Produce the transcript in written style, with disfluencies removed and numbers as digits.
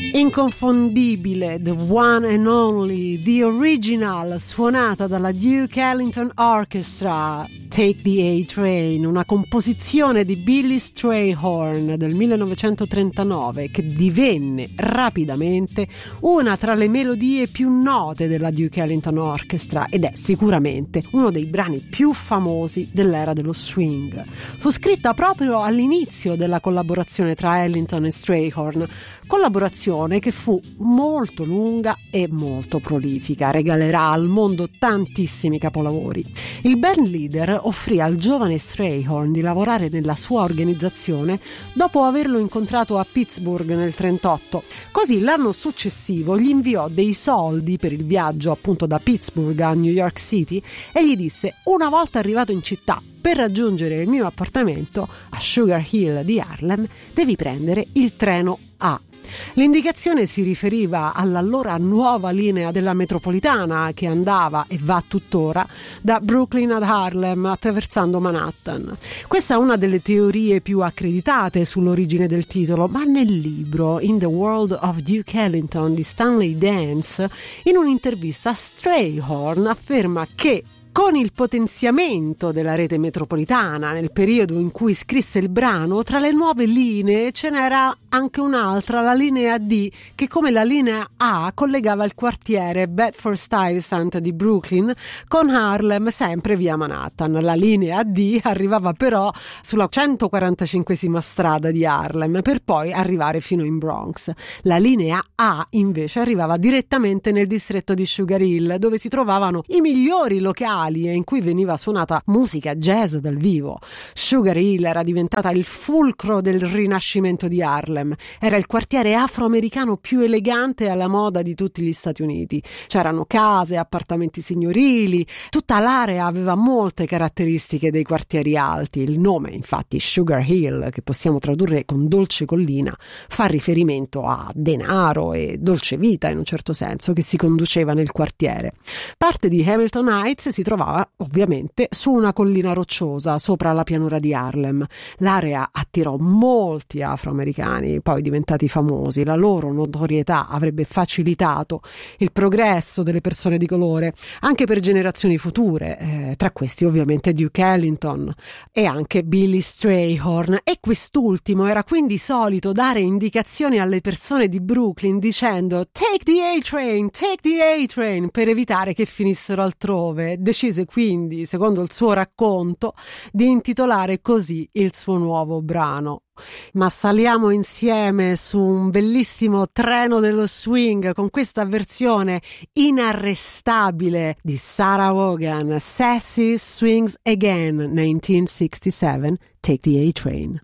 Inconfondibile, the one and only, the original, suonata dalla Duke Ellington Orchestra, Take the A-Train, una composizione di Billy Strayhorn del 1939 che divenne rapidamente una tra le melodie più note della Duke Ellington Orchestra ed è sicuramente uno dei brani più famosi dell'era dello swing. Fu scritta proprio all'inizio della collaborazione tra Ellington e Strayhorn, collaborazione che fu molto lunga e molto prolifica, regalerà al mondo tantissimi capolavori. Il band leader offrì al giovane Strayhorn di lavorare nella sua organizzazione dopo averlo incontrato a Pittsburgh nel 1938. Così l'anno successivo gli inviò dei soldi per il viaggio appunto da Pittsburgh a New York City e gli disse: una volta arrivato in città, per raggiungere il mio appartamento a Sugar Hill di Harlem devi prendere il treno A. L'indicazione si riferiva all'allora nuova linea della metropolitana che andava e va tuttora da Brooklyn ad Harlem attraversando Manhattan. Questa è una delle teorie più accreditate sull'origine del titolo, ma nel libro In the World of Duke Ellington di Stanley Dance, in un'intervista Strayhorn afferma che con il potenziamento della rete metropolitana nel periodo in cui scrisse il brano, tra le nuove linee ce n'era anche un'altra, la linea D, che come la linea A collegava il quartiere Bedford-Stuyvesant di Brooklyn con Harlem, sempre via Manhattan. La linea D arrivava però sulla 145esima strada di Harlem per poi arrivare fino in Bronx. La linea A invece arrivava direttamente nel distretto di Sugar Hill, dove si trovavano i migliori locali e in cui veniva suonata musica jazz dal vivo. Sugar Hill era diventata il fulcro del rinascimento di Harlem. Era il quartiere afroamericano più elegante e alla moda di tutti gli Stati Uniti. C'erano case, appartamenti signorili, tutta l'area aveva molte caratteristiche dei quartieri alti. Il nome, infatti, Sugar Hill, che possiamo tradurre con dolce collina, fa riferimento a denaro e dolce vita in un certo senso che si conduceva nel quartiere. Parte di Hamilton Heights si trovava ovviamente su una collina rocciosa sopra la pianura di Harlem. L'area attirò molti afroamericani, poi diventati famosi. La loro notorietà avrebbe facilitato il progresso delle persone di colore anche per generazioni future, tra questi ovviamente Duke Ellington e anche Billy Strayhorn, e quest'ultimo era quindi solito dare indicazioni alle persone di Brooklyn dicendo take the A-Train per evitare che finissero altrove. Decise quindi, secondo il suo racconto, di intitolare così il suo nuovo brano. Ma saliamo insieme su un bellissimo treno dello swing con questa versione inarrestabile di Sarah Vaughan, Sassy Swings Again, 1967, Take the A-Train.